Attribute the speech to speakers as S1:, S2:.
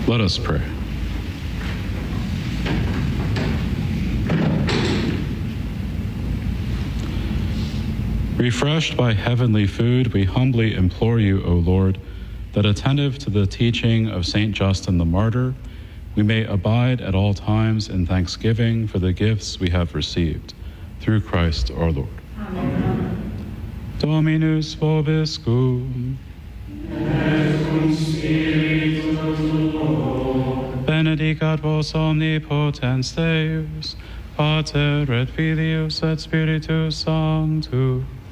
S1: Let us pray. Refreshed by heavenly food, we humbly implore you, O Lord, that attentive to the teaching of St. Justin the Martyr, we may abide at all times in thanksgiving for the gifts we have received. Through Christ our Lord.
S2: Amen.
S1: Dominus vobiscum.
S2: Et cum spiritu tuo.
S1: Benedicat vos omnipotens Deus, Pater et Filius et Spiritus Sanctus.